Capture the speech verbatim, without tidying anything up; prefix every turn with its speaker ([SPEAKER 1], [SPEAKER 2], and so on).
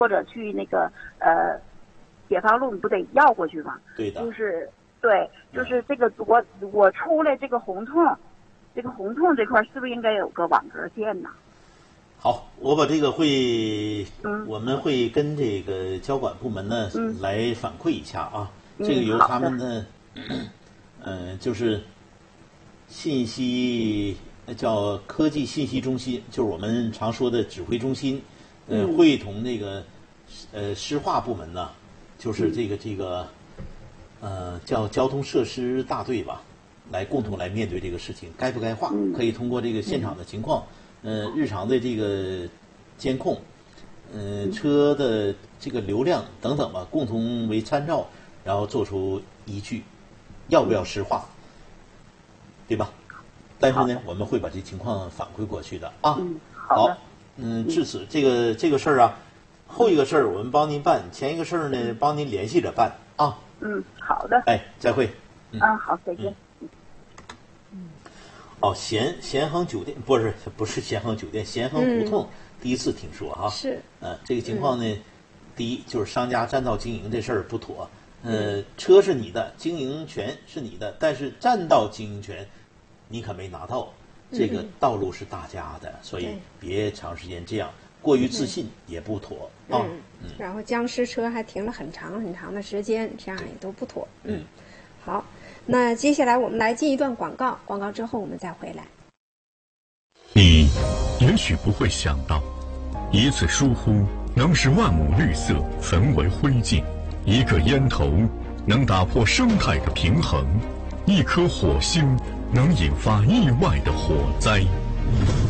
[SPEAKER 1] 或者去那个呃解放路，你不得绕过去吗？
[SPEAKER 2] 对的。
[SPEAKER 1] 就是对，就是这个我我出来这个胡同，这个胡同这块是不是应该有个网格线呢？
[SPEAKER 2] 好，我把这个会，
[SPEAKER 1] 嗯，
[SPEAKER 2] 我们会跟这个交管部门呢、
[SPEAKER 1] 嗯、
[SPEAKER 2] 来反馈一下啊。
[SPEAKER 1] 嗯、
[SPEAKER 2] 这个由他们呢，嗯、呃，就是信息叫科技信息中心，就是我们常说的指挥中心，呃，
[SPEAKER 1] 嗯、
[SPEAKER 2] 会同这个呃施化部门呢，就是这个这个呃叫交通设施大队吧，来共同来面对这个事情，该不该划，
[SPEAKER 1] 嗯、
[SPEAKER 2] 可以通过这个现场的情况。呃，日常的这个监控，呃，车的这个流量等等吧，共同为参照，然后做出依据，要不要实化，对吧？但是呢，我们会把这情况反馈过去的啊。
[SPEAKER 1] 嗯，好的。
[SPEAKER 2] 嗯，至此这个这个事儿啊，后一个事儿我们帮您办，前一个事儿呢帮您联系着办啊。
[SPEAKER 1] 嗯，好的。
[SPEAKER 2] 哎，再会。
[SPEAKER 1] 嗯，啊，好，再见。
[SPEAKER 2] 嗯哦，咸咸亨酒店不是不是咸亨酒店，咸亨胡同、嗯、第一次听说哈。
[SPEAKER 3] 是。
[SPEAKER 2] 呃，这个情况呢，嗯、第一就是商家占道经营这事儿不妥。呃，嗯、车是你的，经营权是你的，但是占道经营权你可没拿到。这个道路是大家的，嗯、所以别长时间这样，过于自信也不妥啊。
[SPEAKER 3] 嗯。嗯然后僵尸车还停了很长很长的时间，这样也都不妥。嗯。好。那接下来我们来进一段广告，广告之后我们再回来。
[SPEAKER 4] 你也许不会想到，一次疏忽能使万亩绿色焚为灰烬，一个烟头能打破生态的平衡，一颗火星能引发意外的火灾。